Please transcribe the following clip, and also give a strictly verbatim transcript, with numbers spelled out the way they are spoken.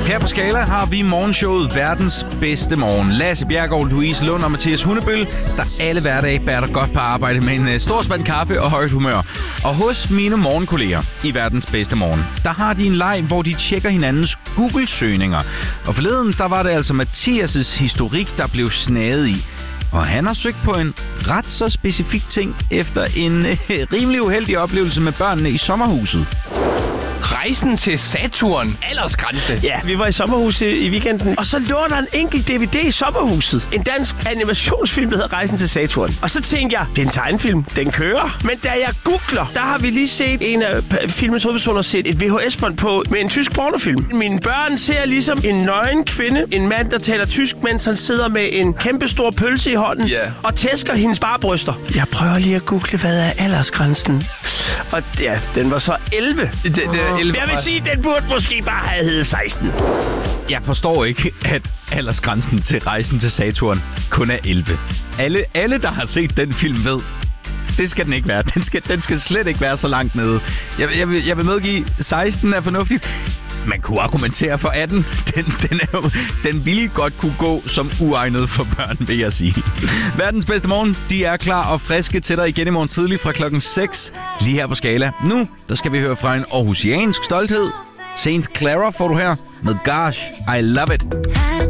Her på Skala har vi morgenshowet Verdens Bedste Morgen. Lasse Bjergård, Louise Lund og Mathias Hundebøl, der alle hverdage bærer dig godt på arbejde med en stor spand kaffe og højt humør. Og hos mine morgenkolleger i Verdens Bedste Morgen, der har de en leg, hvor de tjekker hinandens Google-søgninger. Og forleden, der var det altså Mathias' historik, der blev snaget i. Og han har søgt på en ret så specifik ting efter en øh, rimelig uheldig oplevelse med børnene i sommerhuset. Rejsen til Saturn. Aldersgrænse. Ja, vi var i sommerhuset i weekenden, og så lå der en enkelt D V D i sommerhuset. En dansk animationsfilm, der hedder Rejsen til Saturn. Og så tænkte jeg, det er en tegnefilm, den kører. Men da jeg googler, der har vi lige set en af filmens hovedpersoner set et V H S-bånd på med en tysk pornofilm. Mine børn ser ligesom en nøgen kvinde, en mand, der taler tysk, mens han sidder med en kæmpe stor pølse i hånden yeah. og tæsker hendes bare bryster. Jeg prøver lige at google, hvad er aldersgrænsen? Og ja, den var så elleve. Det, det er elleve. Jeg vil sige, den burde måske bare have heddet seksten. Jeg forstår ikke, at aldersgrænsen til Rejsen til Saturn kun er elleve. Alle, alle der har set den film, ved, det skal den ikke være. Den skal, den skal slet ikke være så langt nede. Jeg, jeg, vil, jeg vil medgive, seksten er fornuftigt. Man kunne argumentere for atten. Den, den, er jo, den ville godt kunne gå som uegnet for børn, vil jeg sige. Verdens Bedste Morgen, de er klar og friske til dig igen i morgen tidlig fra klokken seks. Lige her på Skala. Nu, der skal vi høre fra en aarhusiansk stolthed. Saint Clara får du her med Gosh, I Love It.